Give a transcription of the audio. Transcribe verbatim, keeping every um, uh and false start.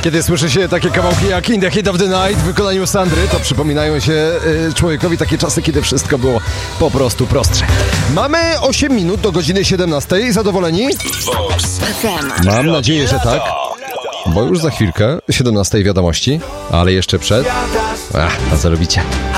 Kiedy słyszy się takie kawałki jak In the Heat of the Night w wykonaniu Sandry, to przypominają się y, człowiekowi takie czasy, kiedy wszystko było po prostu prostsze. Mamy osiem minut do godziny siedemnastej. Zadowoleni? Mam nadzieję, że tak. Bo już za chwilkę siedemnastej wiadomości, ale jeszcze przed... Ach, a co robicie?